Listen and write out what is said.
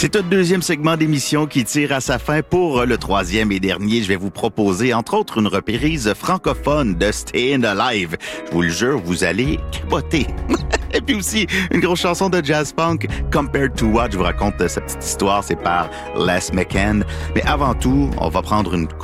C'est un deuxième segment d'émission qui tire à sa fin. Pour le troisième et dernier, je vais vous proposer, entre autres, une reprise francophone de Stayin' Alive. Je vous le jure, vous allez capoter. Et puis aussi, une grosse chanson de jazz punk, Compared to What. Je vous raconte cette petite histoire, c'est par Les McCann. Mais avant tout, on va prendre une